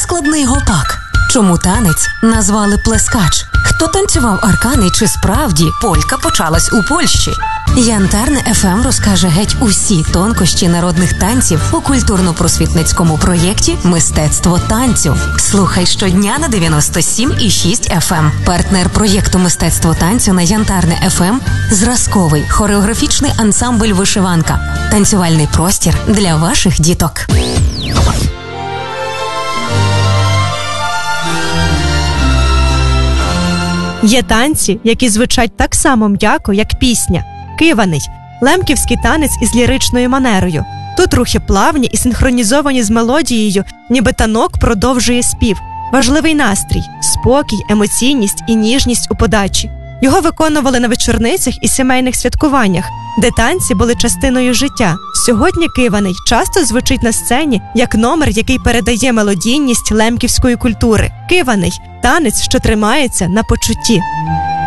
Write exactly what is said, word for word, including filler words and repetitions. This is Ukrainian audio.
складний гопак? Чому танець назвали плескач? Хто танцював аркани, чи справді полька почалась у Польщі? Янтарне еф ем розкаже геть усі тонкощі народних танців у культурно-просвітницькому проєкті «Мистецтво танцю». Слухай щодня на дев'яносто сім і шість еф ем. Партнер проєкту «Мистецтво танцю» на Янтарне еф ем – зразковий хореографічний ансамбль «Вишиванка». Танцювальний простір для ваших діток. Є танці, які звучать так само м'яко, як пісня. Киваний – лемківський танець із ліричною манерою. Тут рухи плавні і синхронізовані з мелодією, ніби танок продовжує спів. Важливий настрій – спокій, емоційність і ніжність у подачі. Його виконували на вечорницях і сімейних святкуваннях, де танці були частиною життя. Сьогодні киваний часто звучить на сцені як номер, який передає мелодійність лемківської культури. Киваний – танець, що тримається на почутті.